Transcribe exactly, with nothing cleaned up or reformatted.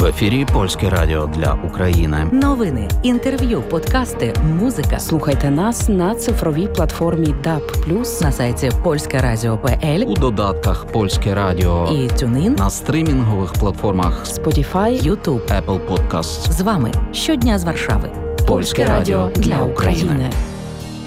ефірі Польське Радіо для України. Новини, інтерв'ю, подкасти, музика. Слухайте нас на цифровій платформі даб плюс, На сайті польське радіо крапка пе ель У додатках Польське Радіо і TuneIn, на стрімінгових платформах Spotify, YouTube. Apple Podcasts. З вами щодня з Варшави. Польське Радіо для України.